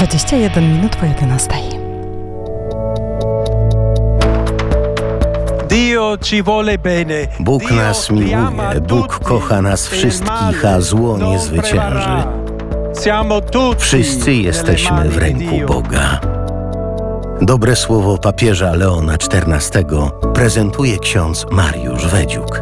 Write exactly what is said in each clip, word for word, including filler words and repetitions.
dwadzieścia jeden minut po jedenastej. Bóg nas miłuje, Bóg kocha nas wszystkich, a zło nie zwycięży. Wszyscy jesteśmy w ręku Boga. Dobre słowo papieża Leona czternastego prezentuje ksiądz Mariusz Wedziuk.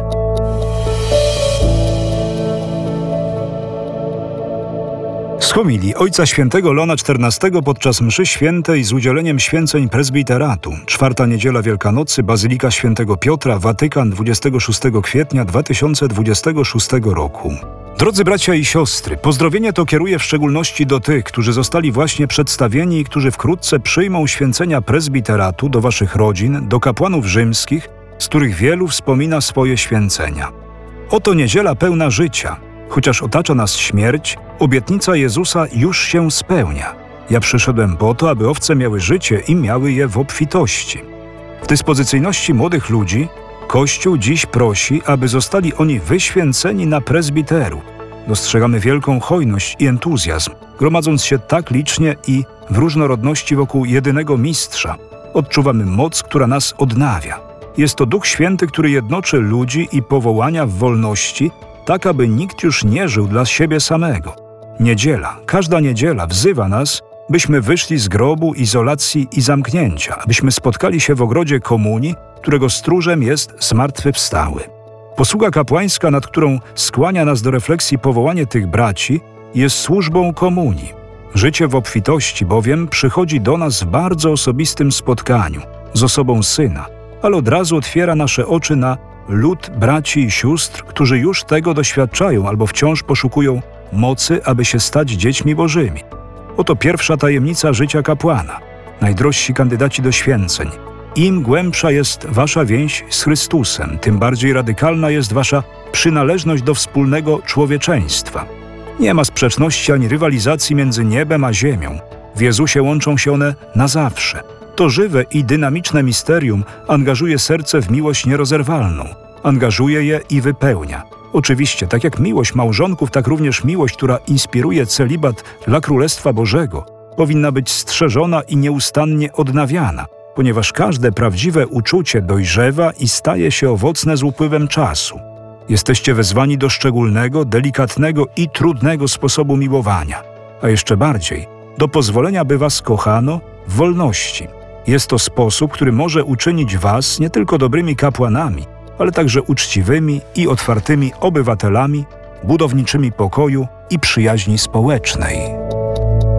Z homilii Ojca Świętego Leona czternastego podczas mszy świętej z udzieleniem święceń prezbiteratu. Czwarta niedziela Wielkanocy, Bazylika Świętego Piotra, Watykan, dwudziestego szóstego kwietnia dwa tysiące dwudziestego szóstego roku. Drodzy bracia i siostry, pozdrowienie to kieruję w szczególności do tych, którzy zostali właśnie przedstawieni i którzy wkrótce przyjmą święcenia prezbiteratu, do waszych rodzin, do kapłanów rzymskich, z których wielu wspomina swoje święcenia. Oto niedziela pełna życia. Chociaż otacza nas śmierć, obietnica Jezusa już się spełnia. Ja przyszedłem po to, aby owce miały życie i miały je w obfitości. W dyspozycyjności młodych ludzi Kościół dziś prosi, aby zostali oni wyświęceni na prezbiteru. Dostrzegamy wielką hojność i entuzjazm, gromadząc się tak licznie i w różnorodności wokół jedynego mistrza. Odczuwamy moc, która nas odnawia. Jest to Duch Święty, który jednoczy ludzi i powołania w wolności, tak aby nikt już nie żył dla siebie samego. Niedziela, każda niedziela wzywa nas, byśmy wyszli z grobu, izolacji i zamknięcia, abyśmy spotkali się w ogrodzie komunii, którego stróżem jest zmartwychwstały. Posługa kapłańska, nad którą skłania nas do refleksji powołanie tych braci, jest służbą komunii. Życie w obfitości bowiem przychodzi do nas w bardzo osobistym spotkaniu z osobą Syna, ale od razu otwiera nasze oczy na lud braci i sióstr, którzy już tego doświadczają albo wciąż poszukują mocy, aby się stać dziećmi bożymi. Oto pierwsza tajemnica życia kapłana. Najdrożsi kandydaci do święceń. Im głębsza jest wasza więź z Chrystusem, tym bardziej radykalna jest wasza przynależność do wspólnego człowieczeństwa. Nie ma sprzeczności ani rywalizacji między niebem a ziemią. W Jezusie łączą się one na zawsze. To żywe i dynamiczne misterium angażuje serce w miłość nierozerwalną. Angażuje je i wypełnia. Oczywiście, tak jak miłość małżonków, tak również miłość, która inspiruje celibat dla Królestwa Bożego, powinna być strzeżona i nieustannie odnawiana, ponieważ każde prawdziwe uczucie dojrzewa i staje się owocne z upływem czasu. Jesteście wezwani do szczególnego, delikatnego i trudnego sposobu miłowania, a jeszcze bardziej do pozwolenia, by was kochano w wolności. Jest to sposób, który może uczynić was nie tylko dobrymi kapłanami, ale także uczciwymi i otwartymi obywatelami, budowniczymi pokoju i przyjaźni społecznej.